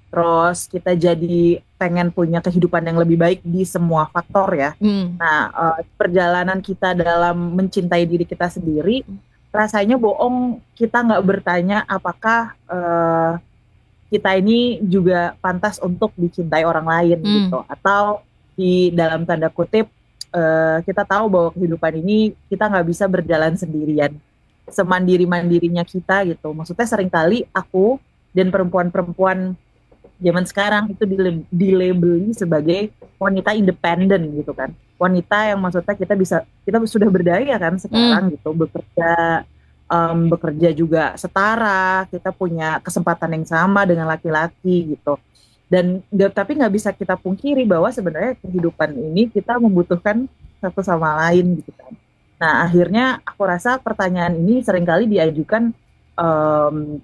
terus kita jadi pengen punya kehidupan yang lebih baik di semua faktor ya. Hmm. Nah, perjalanan kita dalam mencintai diri kita sendiri, rasanya bohong kita nggak bertanya apakah kita ini juga pantas untuk dicintai orang lain Hmm. gitu, atau di dalam tanda kutip kita tahu bahwa kehidupan ini kita nggak bisa berjalan sendirian semandiri mandirinya kita gitu. Maksudnya seringkali aku dan perempuan-perempuan zaman sekarang itu dilabeli sebagai wanita independen gitu kan, wanita yang maksudnya kita sudah berdaya kan Hmm. sekarang gitu, bekerja juga setara, kita punya kesempatan yang sama dengan laki-laki gitu. Dan tapi nggak bisa kita pungkiri bahwa sebenarnya kehidupan ini kita membutuhkan satu sama lain gitu kan. Nah akhirnya aku rasa pertanyaan ini seringkali diajukan, em,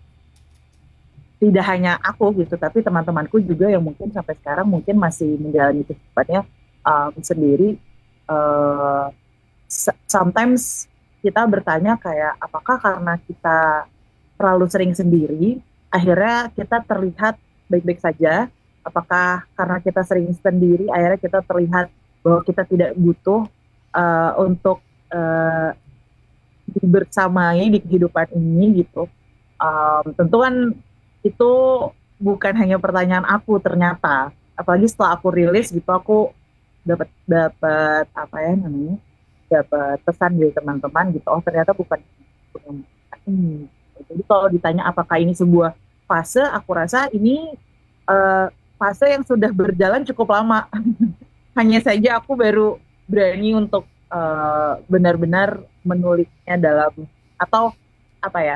tidak hanya aku gitu, tapi teman-temanku juga yang mungkin sampai sekarang mungkin masih menjalani kehidupannya sendiri. Uh, Sometimes kita bertanya kayak apakah karena kita terlalu sering sendiri, akhirnya kita terlihat baik-baik saja? Apakah karena kita sering sendiri, akhirnya kita terlihat bahwa kita tidak butuh untuk uh, dibersamai di kehidupan ini gitu? Tentu kan itu bukan hanya pertanyaan aku ternyata. Apalagi setelah aku rilis gitu, aku dapat dapat apa ya namanya, dapat pesan dari teman-teman gitu. Oh ternyata bukan ini. Jadi kalau ditanya apakah ini sebuah fase, aku rasa ini eh, fase yang sudah berjalan cukup lama. Hanya saja aku baru berani untuk benar-benar menulisnya dalam, atau apa ya,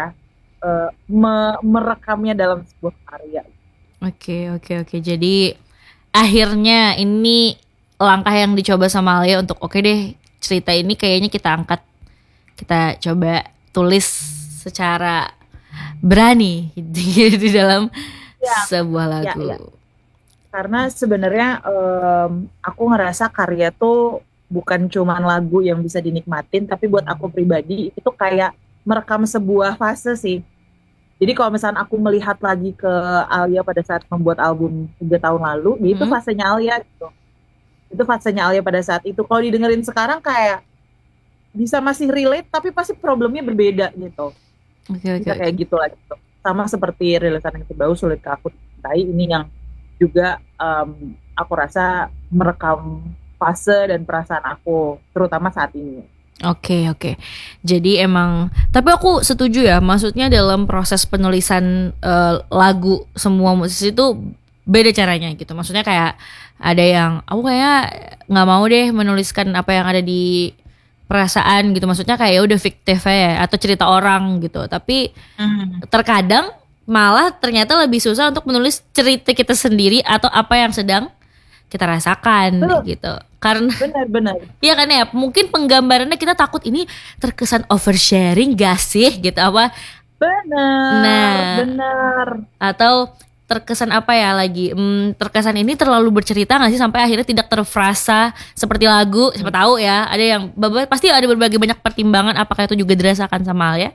merekamnya dalam sebuah karya. Oke, oke, oke. Jadi akhirnya ini langkah yang dicoba sama Alia untuk oke deh, cerita ini kayaknya kita angkat, kita coba tulis secara berani di dalam Ya, sebuah ya, lagu. ya. Karena sebenarnya aku ngerasa karya tuh bukan cuman lagu yang bisa dinikmatin, tapi buat aku pribadi itu kayak merekam sebuah fase sih. Jadi kalau misalnya aku melihat lagi ke Alia pada saat membuat album 3 tahun lalu, ya itu Hmm? fasenya Alia gitu. Itu fasenya Alia pada saat itu. Kalau didengerin sekarang kayak bisa masih relate, tapi pasti problemnya berbeda gitu. Oke, oke, Bisa oke. kayak gitu lah gitu. Sama seperti rilisan yang terbaru Sulit Aku Cintai, ini yang juga aku rasa merekam fase dan perasaan aku, terutama saat ini. Oke, oke. Jadi emang, tapi aku setuju ya. Maksudnya dalam proses penulisan lagu semua musisi itu beda caranya gitu. Maksudnya kayak ada yang aku kayak nggak mau deh menuliskan apa yang ada di perasaan gitu. Maksudnya kayak ya udah fiktif ya atau cerita orang gitu. Tapi Hmm. terkadang malah ternyata lebih susah untuk menulis cerita kita sendiri atau apa yang sedang kita rasakan Betul, gitu. Karena benar-benar. iya kan ya, mungkin penggambarannya kita takut ini terkesan oversharing gak sih gitu apa. Benar, Nah, benar. atau terkesan apa ya lagi, terkesan ini terlalu bercerita gak sih sampai akhirnya tidak terfrasa seperti lagu. Siapa Hmm. tahu ya, ada yang pasti ada berbagai banyak pertimbangan, apakah itu juga dirasakan sama Alia?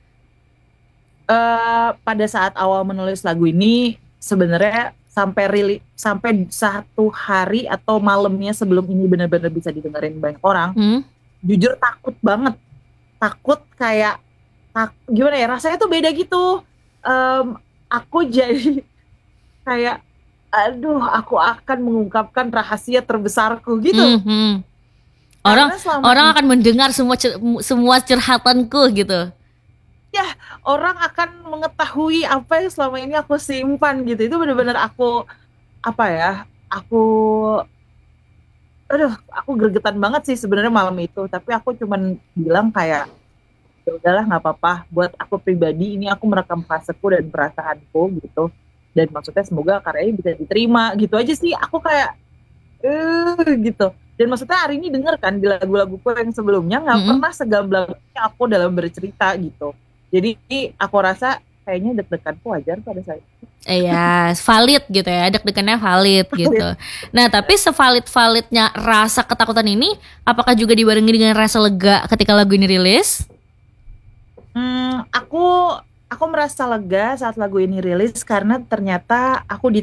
Pada saat awal menulis lagu ini sebenarnya sampai 1 hari atau malamnya sebelum ini benar-benar bisa didengerin banyak orang, Hmm? jujur takut banget, takut kayak gimana ya, rasanya tuh beda gitu. Em, aku jadi kayak aduh, aku akan mengungkapkan rahasia terbesarku Hmm, gitu, hmm. Orang karena selama orang ini akan mendengar semua curhatanku gitu. ya orang akan mengetahui apa yang selama ini aku simpan gitu. Itu benar-benar aku apa ya, aku aduh, aku gregetan banget sih sebenarnya malam itu, tapi aku cuman bilang kayak ya udahlah nggak apa-apa, buat aku pribadi ini aku merekam faseku dan perasaanku gitu, dan maksudnya semoga karyanya bisa diterima gitu aja sih. Aku kayak gitu. Dan maksudnya hari ini denger kan di lagu-laguku yang sebelumnya nggak Hmm. pernah segamblang aku dalam bercerita gitu. Jadi aku rasa kayaknya deg-deganku wajar pada saat itu. Iya, valid gitu ya, deg-degannya valid gitu. Nah, tapi sevalid-validnya rasa ketakutan ini, apakah juga dibarengi dengan rasa lega ketika lagu ini rilis? Hmm, aku merasa lega saat lagu ini rilis karena ternyata aku